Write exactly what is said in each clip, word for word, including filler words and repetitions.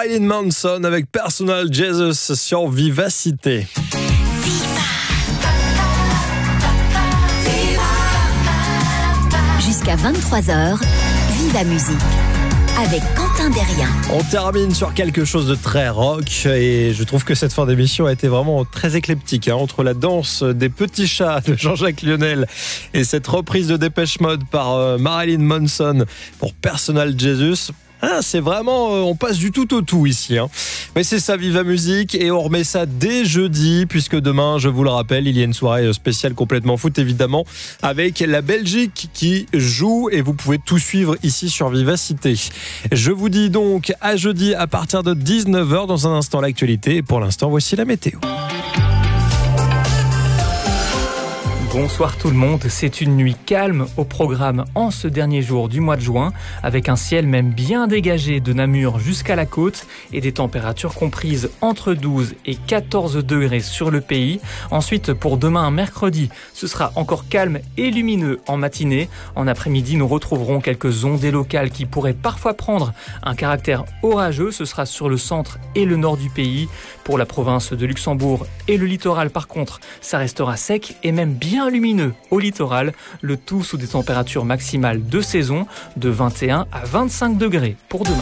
Marilyn Manson avec Personal Jesus sur Vivacité. Jusqu'à vingt-trois heures, Viva Musique avec Quentin Derrien. On termine sur quelque chose de très rock et je trouve que cette fin d'émission a été vraiment très éclectique, hein, entre la danse des petits chats de Jean-Jacques Lionel et cette reprise de Dépêche Mode par euh, Marilyn Manson pour Personal Jesus. Ah, c'est vraiment, euh, on passe du tout au tout ici, hein. Mais c'est ça, Viva Musique, et on remet ça dès jeudi, puisque demain, je vous le rappelle, il y a une soirée spéciale complètement foot, évidemment, avec la Belgique qui joue, et vous pouvez tout suivre ici sur Vivacité. Je vous dis donc à jeudi à partir de dix-neuf heures, dans un instant l'actualité, et pour l'instant, voici la météo. Bonsoir tout le monde, c'est une nuit calme au programme en ce dernier jour du mois de juin, avec un ciel même bien dégagé de Namur jusqu'à la côte et des températures comprises entre douze et quatorze degrés sur le pays. Ensuite, pour demain mercredi, ce sera encore calme et lumineux en matinée. En après-midi, nous retrouverons quelques ondées locales qui pourraient parfois prendre un caractère orageux. Ce sera sur le centre et le nord du pays. Pour la province de Luxembourg et le littoral, par contre, ça restera sec et même bien lumineux au littoral, le tout sous des températures maximales de saison de vingt et un à vingt-cinq degrés pour demain.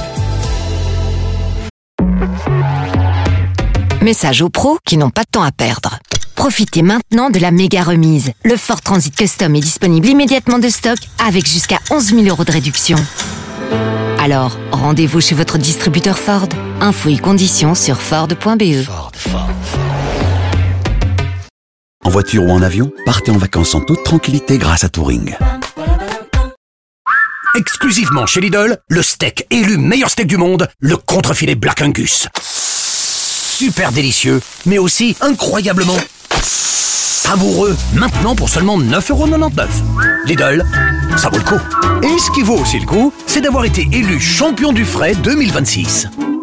Message aux pros qui n'ont pas de temps à perdre. Profitez maintenant de la méga remise. Le Ford Transit Custom est disponible immédiatement de stock avec jusqu'à onze mille euros de réduction. Alors, rendez-vous chez votre distributeur Ford. Infos et conditions sur ford point b e. Ford, Ford, Ford. En voiture ou en avion, partez en vacances en toute tranquillité grâce à Touring. Exclusivement chez Lidl, le steak élu meilleur steak du monde, le contrefilet Black Angus. Super délicieux, mais aussi incroyablement savoureux. Maintenant pour seulement neuf euros quatre-vingt-dix-neuf. Lidl, ça vaut le coup. Et ce qui vaut aussi le coup, c'est d'avoir été élu champion du frais deux mille vingt-six.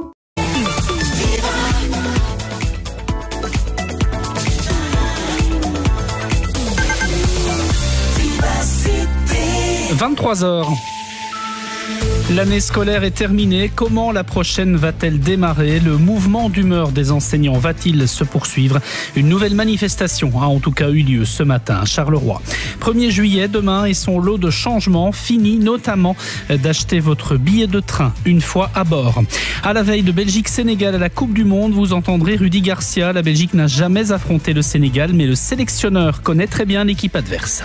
vingt-trois heures. L'année scolaire est terminée. Comment la prochaine va-t-elle démarrer ? Le mouvement d'humeur des enseignants va-t-il se poursuivre ? Une nouvelle manifestation a en tout cas eu lieu ce matin à Charleroi. premier juillet, demain, et son lot de changements. Fini notamment d'acheter votre billet de train une fois à bord. À la veille de Belgique-Sénégal à la Coupe du Monde, vous entendrez Rudy Garcia. La Belgique n'a jamais affronté le Sénégal, mais le sélectionneur connaît très bien l'équipe adverse.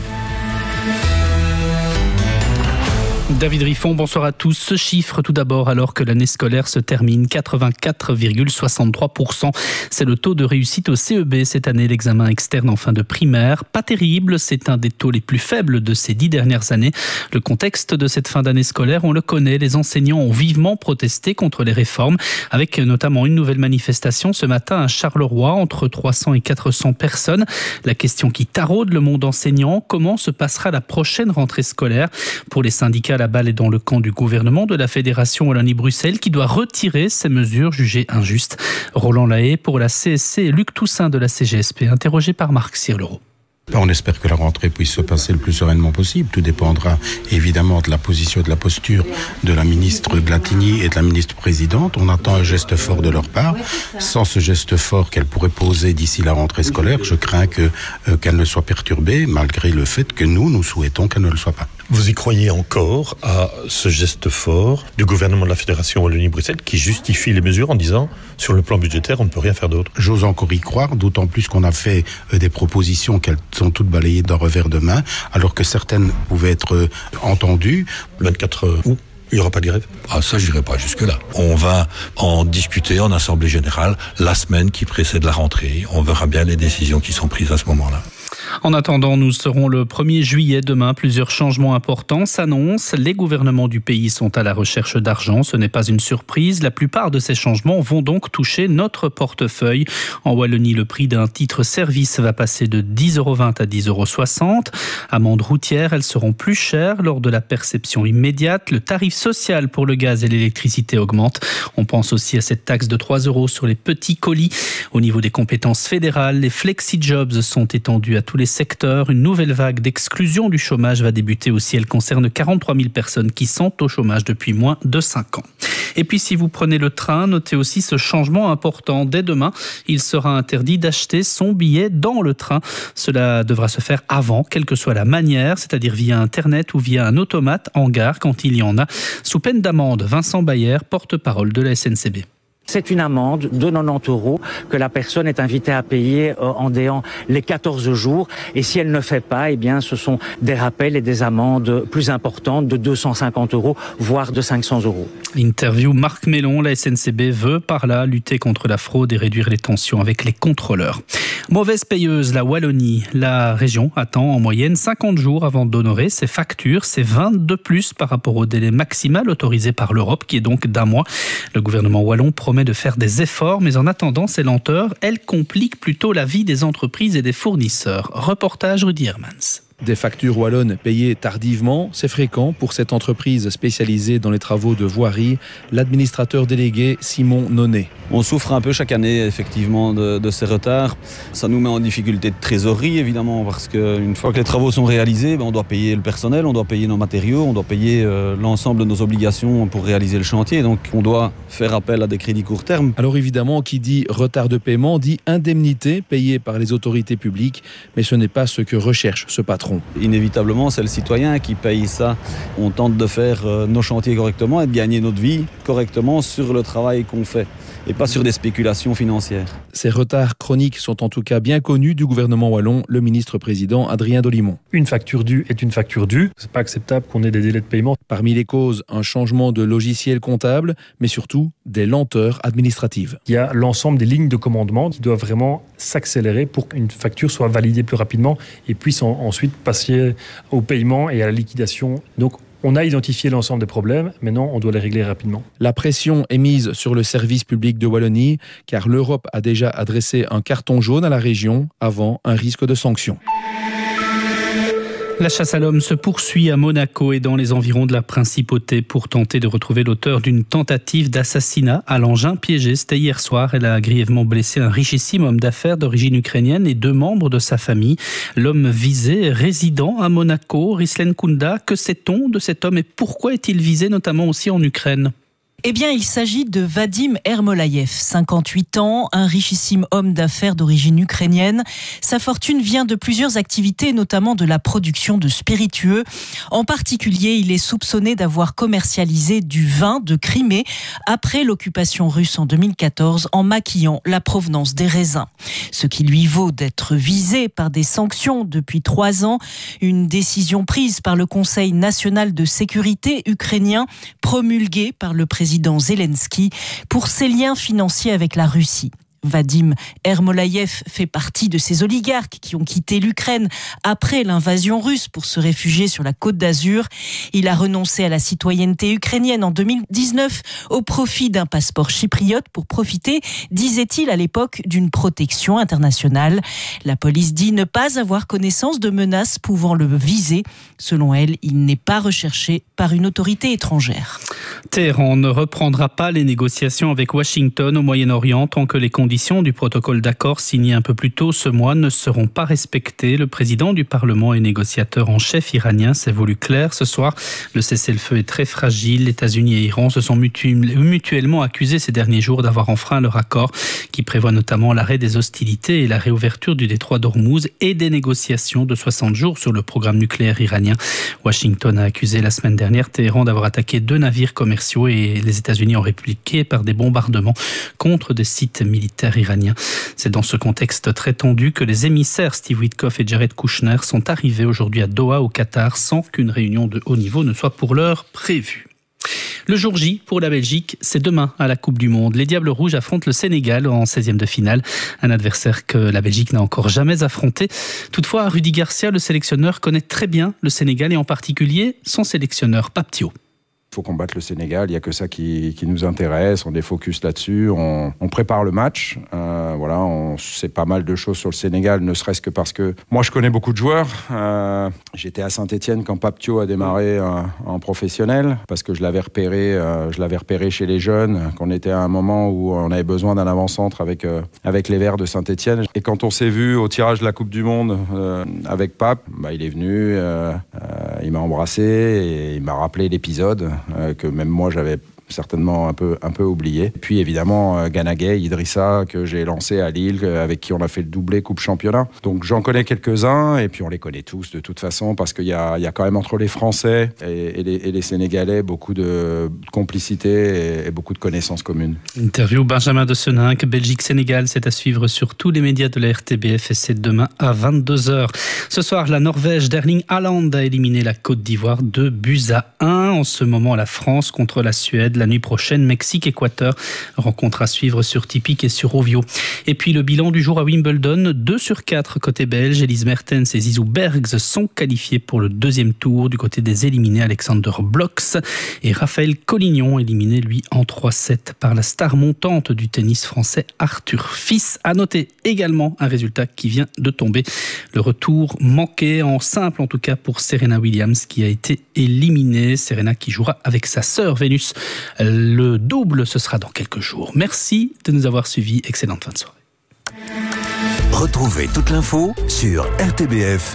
David Riffon, bonsoir à tous. Ce chiffre tout d'abord, alors que l'année scolaire se termine, quatre-vingt-quatre virgule soixante-trois pour cent. C'est le taux de réussite au C E B cette année, l'examen externe en fin de primaire. Pas terrible, c'est un des taux les plus faibles de ces dix dernières années. Le contexte de cette fin d'année scolaire, on le connaît. Les enseignants ont vivement protesté contre les réformes, avec notamment une nouvelle manifestation ce matin à Charleroi, entre trois cents et quatre cents personnes. La question qui taraude le monde enseignant, comment se passera la prochaine rentrée scolaire ? Pour les syndicats, la balle est dans le camp du gouvernement de la Fédération Wallonie-Bruxelles qui doit retirer ces mesures jugées injustes. Roland Lahaye pour la C S C et Luc Toussaint de la C G S P, interrogé par Marc Sirleroux. On espère que la rentrée puisse se passer le plus sereinement possible. Tout dépendra évidemment de la position et de la posture de la ministre Glatigny et de la ministre présidente. On attend un geste fort de leur part. Sans ce geste fort qu'elle pourrait poser d'ici la rentrée scolaire, je crains que, euh, qu'elle ne soit perturbée, malgré le fait que nous, nous souhaitons qu'elle ne le soit pas. Vous y croyez encore à ce geste fort du gouvernement de la Fédération Wallonie-Bruxelles qui justifie les mesures en disant, sur le plan budgétaire, on ne peut rien faire d'autre? J'ose encore y croire, d'autant plus qu'on a fait euh, des propositions qu'elles sont toutes balayées d'un revers de main, alors que certaines pouvaient être euh, entendues. vingt-quatre août, il n'y aura pas de grève? Ah, ça, je n'irai pas jusque-là. On va en discuter en Assemblée Générale la semaine qui précède la rentrée. On verra bien les décisions qui sont prises à ce moment-là. En attendant, nous serons le premier juillet demain. Plusieurs changements importants s'annoncent. Les gouvernements du pays sont à la recherche d'argent. Ce n'est pas une surprise. La plupart de ces changements vont donc toucher notre portefeuille. En Wallonie, le prix d'un titre service va passer de dix euros vingt à dix euros soixante. Amendes routières, elles seront plus chères lors de la perception immédiate. Le tarif social pour le gaz et l'électricité augmente. On pense aussi à cette taxe de trois euros sur les petits colis. Au niveau des compétences fédérales, les flexi-jobs sont étendus à tous les secteurs. Une nouvelle vague d'exclusion du chômage va débuter aussi. Elle concerne quarante-trois mille personnes qui sont au chômage depuis moins de cinq ans. Et puis si vous prenez le train, notez aussi ce changement important. Dès demain, il sera interdit d'acheter son billet dans le train. Cela devra se faire avant, quelle que soit la manière, c'est-à-dire via Internet ou via un automate en gare quand il y en a, sous peine d'amende. Vincent Bayer, porte-parole de la S N C B. C'est une amende de quatre-vingt-dix euros que la personne est invitée à payer en déant les quatorze jours. Et si elle ne fait pas, eh bien, ce sont des rappels et des amendes plus importantes de deux cent cinquante euros, voire de cinq cents euros. Interview Marc Mélon, la S N C B veut par là lutter contre la fraude et réduire les tensions avec les contrôleurs. Mauvaise payeuse, la Wallonie. La région attend en moyenne cinquante jours avant d'honorer ses factures. C'est vingt de plus par rapport au délai maximal autorisé par l'Europe, qui est donc d'un mois. Le gouvernement wallon promet de faire des efforts, mais en attendant, ces lenteurs, elles compliquent plutôt la vie des entreprises et des fournisseurs. Reportage Rudy Hermans. Des factures wallonnes payées tardivement, c'est fréquent pour cette entreprise spécialisée dans les travaux de voirie, l'administrateur délégué Simon Nonnet. On souffre un peu chaque année effectivement de, de ces retards. Ça nous met en difficulté de trésorerie évidemment parce qu'une fois que les travaux sont réalisés, ben on doit payer le personnel, on doit payer nos matériaux, on doit payer euh, l'ensemble de nos obligations pour réaliser le chantier. Donc on doit faire appel à des crédits court terme. Alors évidemment, qui dit retard de paiement dit indemnité payée par les autorités publiques, mais ce n'est pas ce que recherche ce patron. Inévitablement, c'est le citoyen qui paye ça. On tente de faire euh, nos chantiers correctement et de gagner notre vie correctement sur le travail qu'on fait et pas sur des spéculations financières. Ces retards chroniques sont en tout cas bien connus du gouvernement wallon, le ministre-président Adrien Dolimon. Une facture due est une facture due. C'est pas acceptable qu'on ait des délais de paiement. Parmi les causes, un changement de logiciel comptable, mais surtout des lenteurs administratives. Il y a l'ensemble des lignes de commandement qui doivent vraiment s'accélérer pour qu'une facture soit validée plus rapidement et puisse en, ensuite passer au paiement et à la liquidation. Donc, on a identifié l'ensemble des problèmes, maintenant on doit les régler rapidement. La pression est mise sur le service public de Wallonie, car l'Europe a déjà adressé un carton jaune à la région avant un risque de sanction. La chasse à l'homme se poursuit à Monaco et dans les environs de la principauté pour tenter de retrouver l'auteur d'une tentative d'assassinat à l'engin piégé. C'était hier soir. Elle a grièvement blessé un richissime homme d'affaires d'origine ukrainienne et deux membres de sa famille. L'homme visé est résident à Monaco. Rislen Kunda, que sait-on de cet homme et pourquoi est-il visé notamment aussi en Ukraine ? Eh bien, il s'agit de Vadim Ermolaïev, cinquante-huit ans, un richissime homme d'affaires d'origine ukrainienne. Sa fortune vient de plusieurs activités, notamment de la production de spiritueux. En particulier, il est soupçonné d'avoir commercialisé du vin de Crimée après l'occupation russe en deux mille quatorze en maquillant la provenance des raisins. Ce qui lui vaut d'être visé par des sanctions depuis trois ans. Une décision prise par le Conseil national de sécurité ukrainien, promulguée par le président président Zelensky pour ses liens financiers avec la Russie. Vadim Ermolaïev fait partie de ces oligarques qui ont quitté l'Ukraine après l'invasion russe pour se réfugier sur la Côte d'Azur. Il a renoncé à la citoyenneté ukrainienne en deux mille dix-neuf au profit d'un passeport chypriote pour profiter, disait-il à l'époque, d'une protection internationale. La police dit ne pas avoir connaissance de menaces pouvant le viser. Selon elle, il n'est pas recherché par une autorité étrangère. Téhéran ne reprendra pas les négociations avec Washington au Moyen-Orient tant que les conditions du protocole d'accord signé un peu plus tôt ce mois ne seront pas respectées. Le président du Parlement et négociateur en chef iranien s'est voulu clair ce soir. Le cessez-le-feu est très fragile. Les États-Unis et Iran se sont mutuellement accusés ces derniers jours d'avoir enfreint leur accord qui prévoit notamment l'arrêt des hostilités et la réouverture du détroit d'Ormuz et des négociations de soixante jours sur le programme nucléaire iranien. Washington a accusé la semaine dernière Téhéran d'avoir attaqué deux navires commerciaux et les États-Unis ont répliqué par des bombardements contre des sites militaires iranien. C'est dans ce contexte très tendu que les émissaires Steve Witkoff et Jared Kushner sont arrivés aujourd'hui à Doha au Qatar sans qu'une réunion de haut niveau ne soit pour l'heure prévue. Le jour J pour la Belgique, c'est demain à la Coupe du Monde. Les Diables Rouges affrontent le Sénégal en seizième de finale, un adversaire que la Belgique n'a encore jamais affronté. Toutefois, Rudy Garcia, le sélectionneur, connaît très bien le Sénégal et en particulier son sélectionneur Pape Thiaw. Il faut combattre le Sénégal, il n'y a que ça qui, qui nous intéresse, on est focus là-dessus, on, on prépare le match, euh, voilà, on sait pas mal de choses sur le Sénégal, ne serait-ce que parce que moi je connais beaucoup de joueurs, euh, j'étais à Saint-Etienne quand Pape Thiaw a démarré euh, en professionnel, parce que je l'avais repéré, euh, je l'avais repéré chez les jeunes, qu'on était à un moment où on avait besoin d'un avant-centre avec, euh, avec les Verts de Saint-Etienne, et quand on s'est vu au tirage de la Coupe du Monde euh, avec Pape, bah, il est venu, euh, euh, il m'a embrassé et il m'a rappelé l'épisode. Euh, que même moi j'avais certainement un peu, un peu oublié. Puis évidemment, Ganagay, Idrissa, que j'ai lancé à Lille, avec qui on a fait le doublé Coupe Championnat. Donc j'en connais quelques-uns, et puis on les connaît tous de toute façon, parce qu'il y a, il y a quand même entre les Français et, et, les, et les Sénégalais beaucoup de complicité et, et beaucoup de connaissances communes. Interview Benjamin de Seninck, Belgique-Sénégal, c'est à suivre sur tous les médias de la R T B F et c'est demain à vingt-deux heures. Ce soir, la Norvège d'Erling Haaland a éliminé la Côte d'Ivoire deux buts à un. En ce moment, la France contre la Suède. La nuit prochaine, Mexique-Équateur. Rencontre à suivre sur Tipic et sur Ovio. Et puis le bilan du jour à Wimbledon, deux sur quatre côté belge. Elise Mertens et Zizou Bergs sont qualifiés pour le deuxième tour. Du côté des éliminés, Alexander Blocks et Raphaël Collignon, éliminé lui en trois sept par la star montante du tennis français Arthur Fils. À noter également un résultat qui vient de tomber. Le retour manqué en simple en tout cas pour Serena Williams qui a été éliminée. Serena qui jouera avec sa sœur Vénus. Le double, ce sera dans quelques jours. Merci de nous avoir suivis. Excellente fin de soirée. Retrouvez toute l'info sur R T B F